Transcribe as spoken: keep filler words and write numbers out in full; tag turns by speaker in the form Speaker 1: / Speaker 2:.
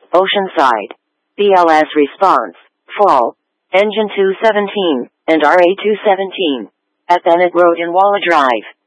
Speaker 1: Oceanside. B L S response, fall, engine two seventeen, and R A two seventeen. At Bennett Road in Walla Drive.